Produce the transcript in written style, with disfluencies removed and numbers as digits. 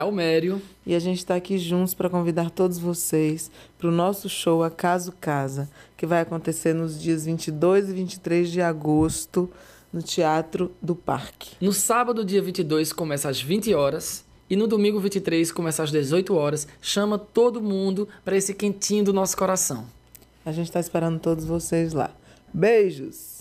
Almério. E a gente está aqui juntos para convidar todos vocês para o nosso show Acaso Casa, que vai acontecer nos dias 22 e 23 de agosto no Teatro do Parque. No sábado, dia 22, começa às 20 horas. E no domingo, 23, começa às 18 horas. Chama todo mundo para esse quentinho do nosso coração. A gente está esperando todos vocês lá. Beijos!